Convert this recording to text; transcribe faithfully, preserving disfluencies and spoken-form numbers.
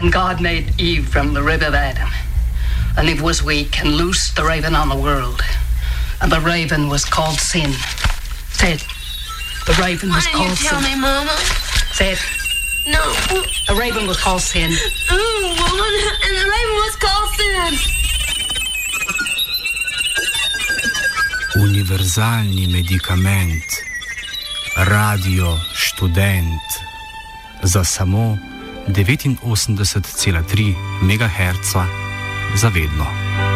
And God made Eve from the rib of Adam. And Eve was weak and loosed the raven on the world. And the raven was called sin. Say it. The raven was Why called didn't you tell sin. me, Mama? Say it. No. The raven was called sin. Oh, woman, and the raven was called sin. Univerzalni medikament. Radio študent. Za samo devetinosemdeset cela tri megaherca za vedno.